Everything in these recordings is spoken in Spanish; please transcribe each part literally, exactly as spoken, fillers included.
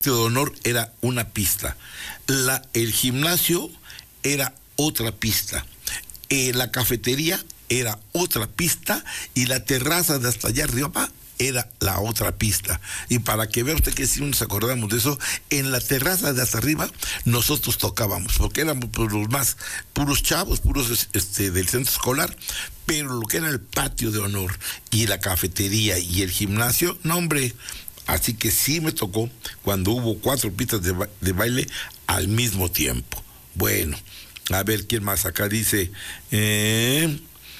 de honor era una pista. La, el gimnasio era otra pista. Eh, la cafetería era otra pista y la terraza de hasta allá arriba era la otra pista. Y para que vea usted que si nos acordamos de eso, en la terraza de hasta arriba nosotros tocábamos, porque éramos pues, los más puros chavos, puros este, del centro escolar, pero lo que era el patio de honor y la cafetería y el gimnasio, no hombre, así que sí me tocó cuando hubo cuatro pistas de, ba de baile al mismo tiempo. Bueno, a ver quién más acá dice, eh,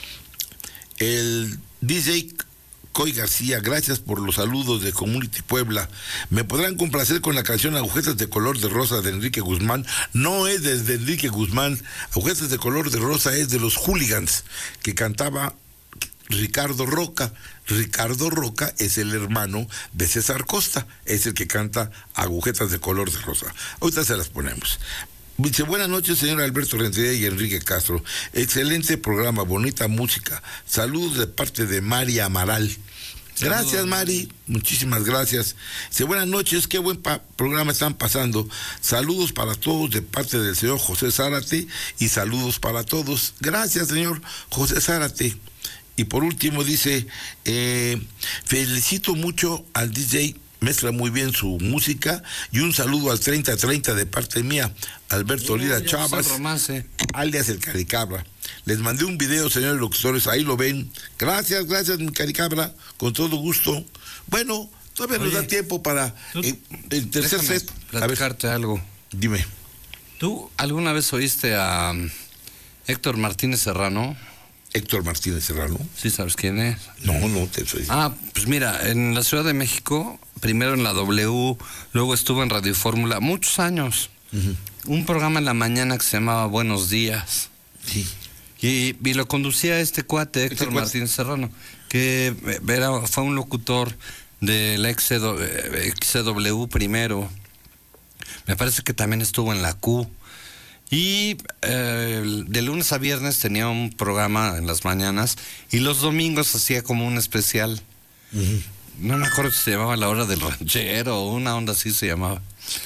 el D J Coy García, gracias por los saludos de Community Puebla. ¿Me podrán complacer con la canción Agujetas de Color de Rosa de Enrique Guzmán? No es de Enrique Guzmán, Agujetas de Color de Rosa es de los Hooligans, que cantaba Ricardo Roca. Ricardo Roca es el hermano de César Costa, es el que canta Agujetas de Color de Rosa. Ahorita se las ponemos. Dice, buenas noches, señor Alberto Rentería y Enrique Castro. Excelente programa, bonita música. Saludos de parte de Mari Amaral. Gracias, Saludos, Mari. Muchísimas gracias. Dice, buenas noches, qué buen programa están pasando. Saludos para todos de parte del señor José Zárate y saludos para todos. Gracias, señor José Zárate. Y por último dice, eh, felicito mucho al D J, mezcla muy bien su música, y un saludo al treinta treinta de parte mía, Alberto Lira uh, Chavas, alias el Caricabra. Les mandé un video, señores locutores, ahí lo ven. Gracias, gracias, mi Caricabra, con todo gusto. Bueno, todavía Oye, nos da tiempo para eh, el tercer set. Platicarte a ver, algo. Dime. ¿Tú alguna vez oíste a um, Héctor Martínez Serrano? Héctor Martínez Serrano. ¿Sí sabes quién es? No, no te soy. Ah, pues mira, en la Ciudad de México, primero en la W, luego estuvo en Radio Fórmula, muchos años. Uh-huh. Un programa en la mañana que se llamaba Buenos Días. Sí. Y, y lo conducía este cuate, Héctor ¿Este Martínez cuate? Serrano, que era, fue un locutor de la X C W primero. Me parece que también estuvo en la Q. Y eh, de lunes a viernes tenía un programa en las mañanas y los domingos hacía como un especial. Uh-huh. No me acuerdo si se llamaba La Hora del Ranchero o una onda así se llamaba.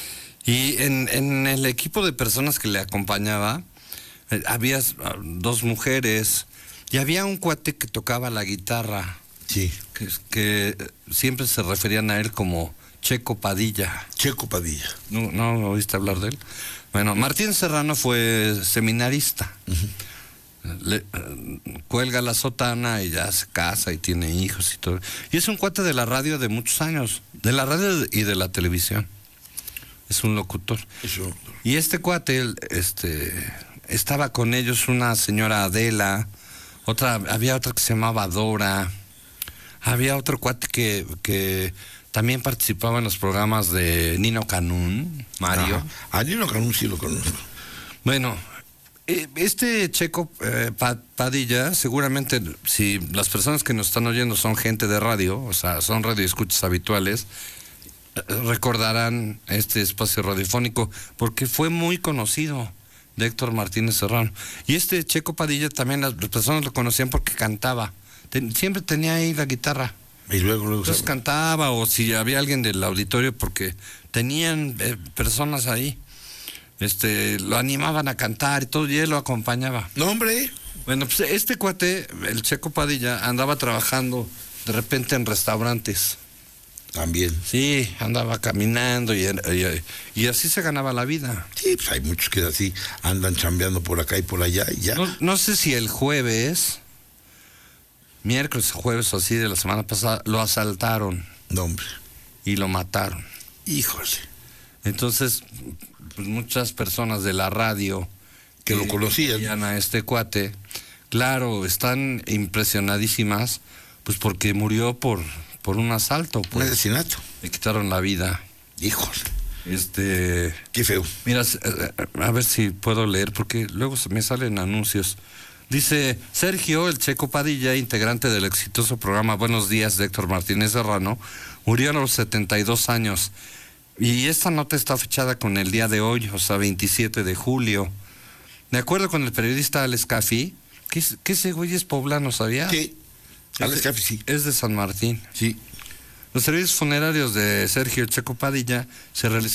Y en, en el equipo de personas que le acompañaba eh, había dos mujeres y había un cuate que tocaba la guitarra. Sí. Que, que siempre se referían a él como Checo Padilla. Checo Padilla. ¿No, no oíste hablar de él? Bueno, Martín Serrano fue seminarista. Uh-huh. Le, uh, cuelga la sotana y ya se casa y tiene hijos y todo. Y es un cuate de la radio de muchos años, de la radio y de la televisión. Es un locutor. Eso. Y este cuate, este, estaba con ellos una señora Adela, otra, había otra que se llamaba Dora, había otro cuate que, que también participaba en los programas de Nino Canún, Mario. Ajá. A Nino Canún sí lo conozco. Bueno, este Checo eh, Padilla, seguramente si las personas que nos están oyendo son gente de radio, o sea, son radioescuchas habituales, recordarán este espacio radiofónico porque fue muy conocido de Héctor Martínez Serrano. Y este Checo Padilla también las personas lo conocían porque cantaba. Ten, siempre tenía ahí la guitarra. Y luego, luego Entonces se... cantaba, o si había alguien del auditorio, porque tenían eh, personas ahí, este, lo animaban a cantar y todo, y él lo acompañaba. No, hombre. Bueno, pues este cuate, el Checo Padilla, andaba trabajando de repente en restaurantes. También. Sí, andaba caminando y, y, y así se ganaba la vida. Sí, pues hay muchos que así andan chambeando por acá y por allá y ya. No, no sé si el jueves, miércoles, jueves o así de la semana pasada, lo asaltaron. No, hombre. Y lo mataron. Híjole. Entonces, pues muchas personas de la radio que, que lo conocían a este cuate, claro, están impresionadísimas, pues porque murió por... por un asalto, por un asesinato. Le quitaron la vida. Híjole. Este... Qué feo. Mira, a ver si puedo leer, porque luego me salen anuncios. Dice, Sergio, el Checo Padilla, integrante del exitoso programa Buenos Días de Héctor Martínez Serrano, murió a los setenta y dos años. Y esta nota está fechada con el día de hoy, o sea, veintisiete de julio. De acuerdo con el periodista Alex Caffi, que, que ese güey es poblano, ¿sabía? Sí. Alex Caffi, sí. Es de San Martín. Sí. Los servicios funerarios de Sergio Checo Padilla se realizaron